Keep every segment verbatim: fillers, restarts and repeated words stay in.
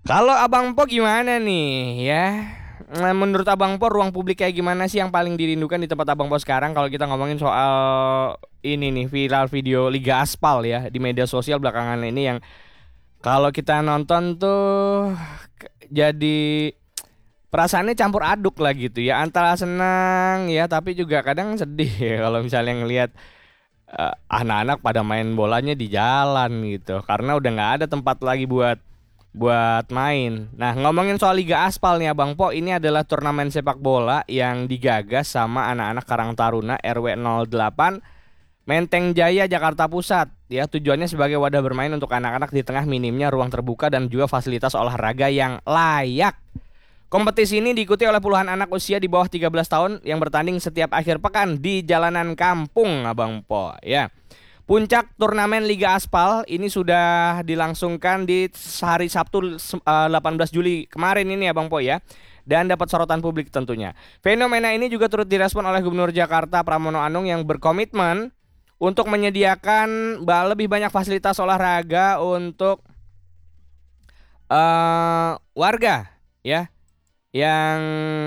Kalau Abang Po gimana nih ya? Nah, menurut Abang Po ruang publik kayak gimana sih yang paling dirindukan di tempat Abang Po sekarang kalau kita ngomongin soal ini nih viral video Liga Aspal ya di media sosial belakangan ini yang kalau kita nonton tuh k- jadi perasaannya campur aduk lah gitu ya antara senang ya tapi juga kadang sedih ya kalau misalnya ngelihat eh, anak-anak pada main bolanya di jalan gitu karena udah nggak ada tempat lagi buat buat main. Nah, ngomongin soal Liga Aspal nih Abang Po, ini adalah turnamen sepak bola yang digagas sama anak-anak Karang Taruna R W nol delapan Menteng Jaya Jakarta Pusat. Ya, tujuannya sebagai wadah bermain untuk anak-anak di tengah minimnya ruang terbuka dan juga fasilitas olahraga yang layak. Kompetisi ini diikuti oleh puluhan anak usia di bawah tiga belas tahun yang bertanding setiap akhir pekan di jalanan kampung, Abang Po. Ya. Puncak turnamen Liga Aspal ini sudah dilangsungkan di hari Sabtu sem- eh, delapan belas Juli kemarin ini, Abang Po ya. Dan dapat sorotan publik tentunya. Fenomena ini juga turut direspon oleh Gubernur Jakarta Pramono Anung yang berkomitmen untuk menyediakan ba- lebih banyak fasilitas olahraga untuk eh, warga ya yang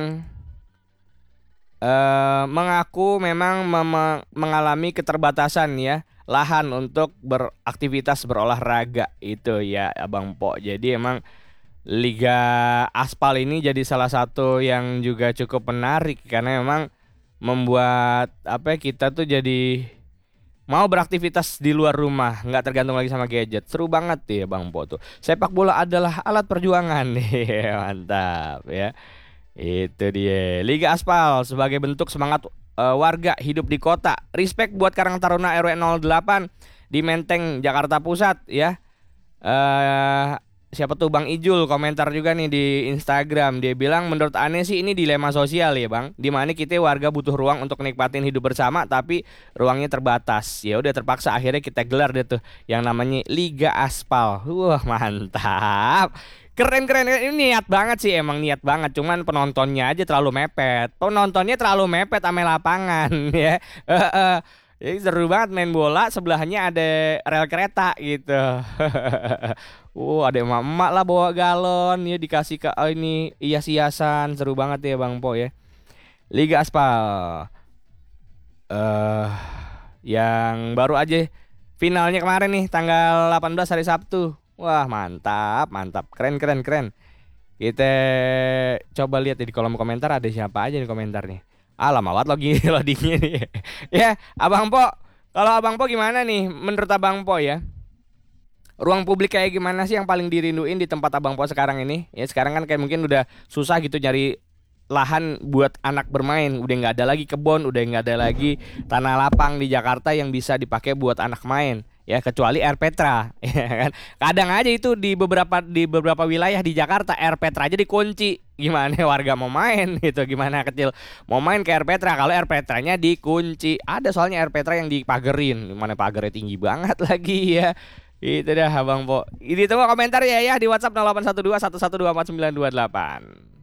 eh, mengaku memang mem- mengalami keterbatasan ya lahan untuk beraktivitas berolahraga itu ya Abang Po. Jadi emang Liga Aspal ini jadi salah satu yang juga cukup menarik karena memang membuat apa ya, kita tuh jadi mau beraktivitas di luar rumah, nggak tergantung lagi sama gadget. Seru banget ya Bang Po tuh. Sepak bola adalah alat perjuangan nih, mantap ya. Itu dia. Liga Aspal sebagai bentuk semangat eh, warga hidup di kota. Respect buat Karang Taruna R W nol delapan di Menteng, Jakarta Pusat ya. Eh siapa tuh Bang Ijul komentar juga nih di Instagram. Dia bilang menurut aneh sih ini dilema sosial ya Bang. Dimana kita warga butuh ruang untuk nikmatin hidup bersama tapi ruangnya terbatas. Ya udah terpaksa akhirnya kita gelar deh tuh yang namanya Liga Aspal. Wah mantap. Keren keren ini niat banget sih emang niat banget cuman penontonnya aja terlalu mepet. Penontonnya terlalu mepet sama lapangan ya. Heeh. Jadi seru banget main bola sebelahnya ada rel kereta gitu. Oh, ada emak-emak lah bawa galon ya dikasih ke oh, ini hias-hiasan seru banget ya Bang Po ya. Liga Aspal eh yang baru aja finalnya kemarin nih tanggal delapan belas hari Sabtu. Wah, mantap, mantap. Keren keren keren. Kita coba lihat di kolom komentar ada siapa aja di komentar nih. Ah, lama banget lagi loadingnya nih. Ya, Abang Po. Kalau Abang Po gimana nih menurut Abang Po ya? Ruang publik kayak gimana sih yang paling dirinduin di tempat Abang Po sekarang ini? Ya sekarang kan kayak mungkin udah susah gitu nyari lahan buat anak bermain. Udah nggak ada lagi kebun, udah nggak ada lagi tanah lapang di Jakarta yang bisa dipakai buat anak main. Ya kecuali Air Petra, ya kan? Kadang aja itu di beberapa di beberapa wilayah di Jakarta Air Petra aja dikunci. Gimana warga mau main gitu? Gimana kecil mau main ke Air Petra kalau Air Petranya dikunci? Ada soalnya Air Petra yang dipagerin. Mana pagernya tinggi banget lagi ya. Itu dah Abang Po. Ini tunggu komentar ya ya di WhatsApp nol delapan satu dua satu satu dua empat sembilan dua delapan.